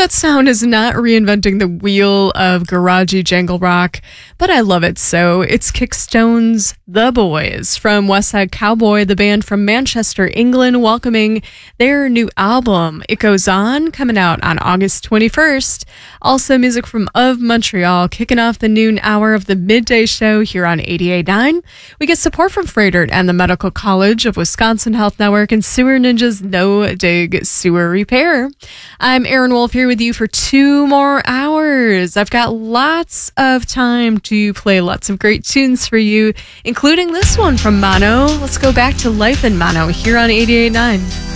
that sound is not reinventing the wheel of garagey jangle rock, but I love it so. It's Kickstone's The Boys from West Side Cowboy, the band from Manchester, England, welcoming their new album, It Goes On, coming out on August 21st. Also music from Of Montreal, kicking off the noon hour of the midday show here on 88.9. We get support from Freighter and the Medical College of Wisconsin Health Network and Sewer Ninja's No Dig Sewer Repair. I'm Erin Wolf here with you for 2 more hours. I've got lots of time to play lots of great tunes for you, including this one from Mono. Let's go back to Life in Mono here on 88.9.